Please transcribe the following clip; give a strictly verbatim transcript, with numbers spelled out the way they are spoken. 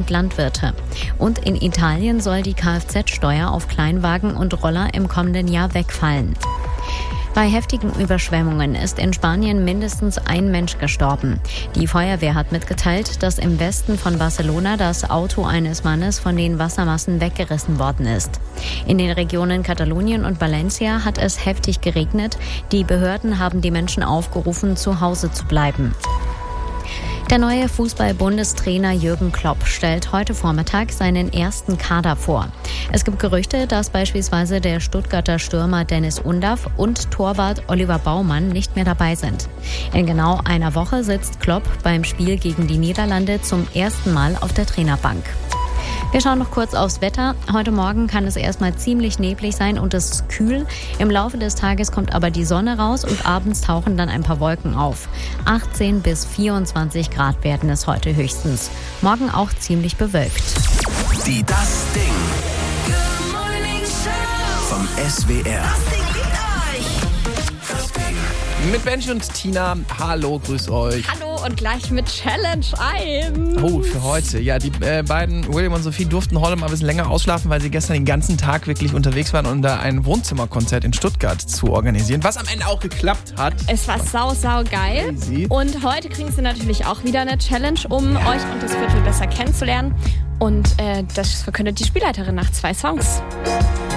achthundert Landwirte. Und in Italien soll die Kfz-Steuer auf Kleinwagen und Roller im kommenden Jahr wegfallen. Bei heftigen Überschwemmungen ist in Spanien mindestens ein Mensch gestorben. Die Feuerwehr hat mitgeteilt, dass im Westen von Barcelona das Auto eines Mannes von den Wassermassen weggerissen worden ist. In den Regionen Katalonien und Valencia hat es heftig geregnet. Die Behörden haben die Menschen aufgerufen, zu Hause zu bleiben. Der neue Fußball-Bundestrainer Jürgen Klopp stellt heute Vormittag seinen ersten Kader vor. Es gibt Gerüchte, dass beispielsweise der Stuttgarter Stürmer Dennis Undaff und Torwart Oliver Baumann nicht mehr dabei sind. In genau einer Woche sitzt Klopp beim Spiel gegen die Niederlande zum ersten Mal auf der Trainerbank. Wir schauen noch kurz aufs Wetter. Heute Morgen kann es erstmal ziemlich neblig sein und es ist kühl. Im Laufe des Tages kommt aber die Sonne raus und abends tauchen dann ein paar Wolken auf. achtzehn bis vierundzwanzig Grad werden es heute höchstens. Morgen auch ziemlich bewölkt. Die Das Ding vom S W R. Mit Benji und Tina. Hallo, grüß euch. Hallo und gleich mit Challenge eins. Oh, für heute. Ja, die äh, beiden, William und Sophie, durften heute mal ein bisschen länger ausschlafen, weil sie gestern den ganzen Tag wirklich unterwegs waren, um da ein Wohnzimmerkonzert in Stuttgart zu organisieren, was am Ende auch geklappt hat. Es war sau, sau geil. Crazy. Und heute kriegen sie natürlich auch wieder eine Challenge, um ja. euch und das Viertel besser kennenzulernen. Und äh, das verkündet die Spielleiterin nach zwei Songs.